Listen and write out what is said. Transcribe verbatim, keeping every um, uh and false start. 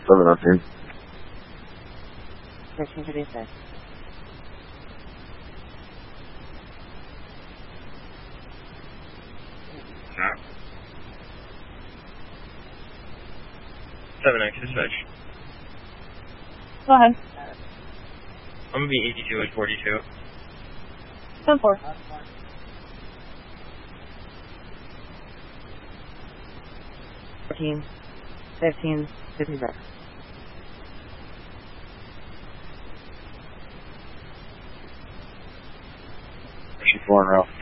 seven oh two. thirteen thirty-six. seven X dispatch. Go ahead. I'm gonna be eighty-two at forty-two. ten four. fourteen, fifteen, fifty-six. Four in row.